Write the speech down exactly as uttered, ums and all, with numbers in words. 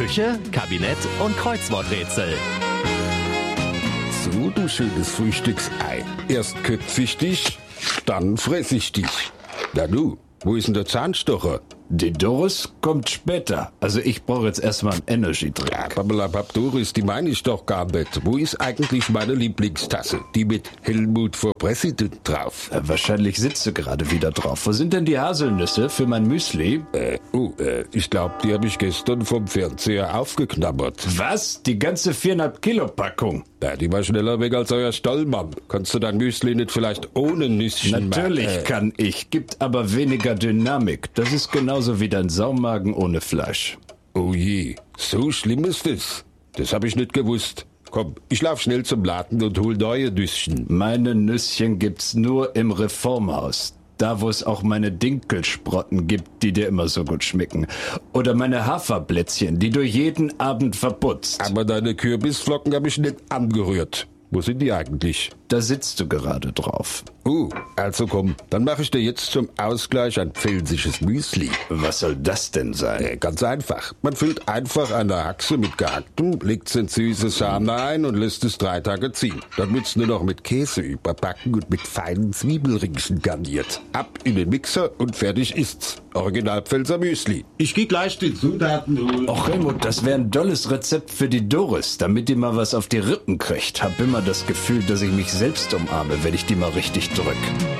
Küche, Kabinett und Kreuzworträtsel. So, du schönes Frühstücksei. Erst köpfe ich dich, dann fress ich dich. Na du, wo ist denn der Zahnstocher? Die Doris kommt später. Also ich brauche jetzt erstmal einen Energy-Drink. Ja, Babbelabab Doris, die meine ich doch gar nicht. Wo ist eigentlich meine Lieblingstasse? Die mit Helmut for President drauf. Äh, wahrscheinlich sitzt du gerade wieder drauf. Wo sind denn die Haselnüsse für mein Müsli? Äh, oh, äh, ich glaube, die habe ich gestern vom Fernseher aufgeknabbert. Was? Die ganze viereinhalb Kilo Packung? Ja, die war schneller weg als euer Stallmann. Kannst du dein Müsli nicht vielleicht ohne Nüsschen Natürlich machen? Äh, kann ich, gibt aber weniger Dynamik. Das ist genauso wie dein Saumagen ohne Fleisch. Oh je, so schlimm ist das. Das habe ich nicht gewusst. Komm, ich lauf schnell zum Laden und hol neue Nüsschen. Meine Nüsschen gibt's nur im Reformhaus. Da, wo es auch meine Dinkelsprotten gibt, die dir immer so gut schmecken. Oder meine Haferplätzchen, die du jeden Abend verputzt. Aber deine Kürbisflocken habe ich nicht angerührt. Wo sind die eigentlich? Da sitzt du gerade drauf. Uh, also komm, dann mache ich dir jetzt zum Ausgleich ein pfälzisches Müsli. Was soll das denn sein? Äh, ganz einfach. Man füllt einfach eine Haxe mit Gehacktem, legt's in süße Sahne ein und lässt es drei Tage ziehen. Dann wird's nur noch mit Käse überbacken und mit feinen Zwiebelringchen garniert. Ab in den Mixer und fertig ist's. Original Pfälzer Müsli. Ich geh gleich die Zutaten holen. Och Helmut, das wäre ein dolles Rezept für die Doris, damit die mal was auf die Rippen kriegt. Hab immer das Gefühl, dass ich mich selbst umarme, wenn ich die mal richtig drück.